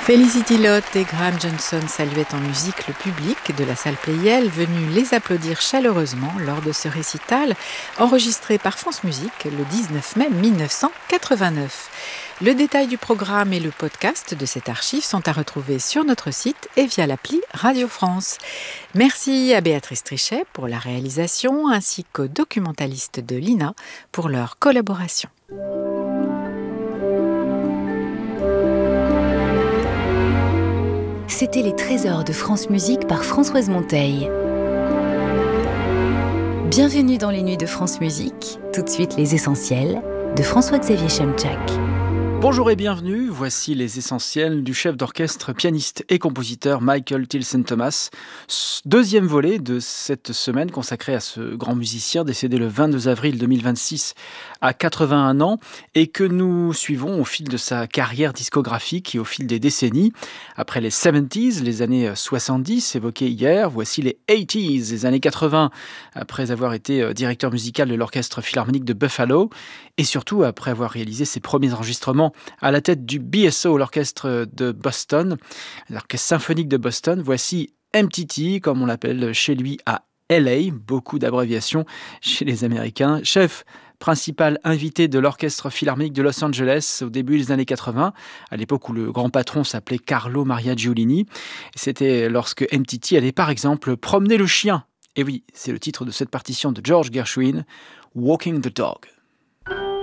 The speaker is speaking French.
Felicity Lott et Graham Johnson saluaient en musique le public de la salle Pleyel, venu les applaudir chaleureusement lors de ce récital, enregistré par France Musique le 19 mai 1989. Le détail du programme et le podcast de cette archive sont à retrouver sur notre site et via l'appli Radio France. Merci à Béatrice Trichet pour la réalisation, ainsi qu'aux documentalistes de l'INA pour leur collaboration. C'était les trésors de France Musique par Françoise Monteil. Bienvenue dans les nuits de France Musique. Tout de suite, les essentiels de François-Xavier Chemchak. Bonjour et bienvenue, voici les essentiels du chef d'orchestre, pianiste et compositeur Michael Tilson Thomas. Deuxième volet de cette semaine consacrée à ce grand musicien décédé le 22 avril 2026 à 81 ans et que nous suivons au fil de sa carrière discographique et au fil des décennies. Après les 70s, les années 70 évoquées hier, voici les 80s, les années 80, après avoir été directeur musical de l'Orchestre Philharmonique de Buffalo et surtout après avoir réalisé ses premiers enregistrements à la tête du BSO, l'orchestre de Boston, l'orchestre symphonique de Boston. Voici MTT, comme on l'appelle chez lui à LA, beaucoup d'abréviations chez les Américains, chef principal invité de l'Orchestre Philharmonique de Los Angeles au début des années 80, à l'époque où le grand patron s'appelait Carlo Maria Giulini. Et c'était lorsque MTT allait par exemple promener le chien. Et oui, c'est le titre de cette partition de George Gershwin, Walking the Dog.